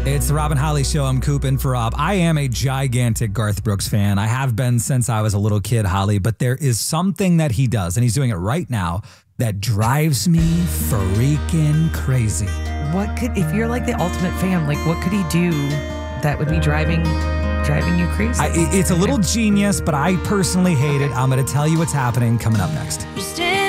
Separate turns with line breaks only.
It's the Rob and Holly Show. I'm Coop in for Rob. I am a gigantic Garth Brooks fan. I have been since I was a little kid, Holly, but there is something that he does, and he's doing it right now, that drives me freaking crazy.
What could, if you're like the ultimate fan, like what could he do that would be driving you crazy?
It's a little genius, but I personally hate it. I'm going to tell you what's happening coming up next.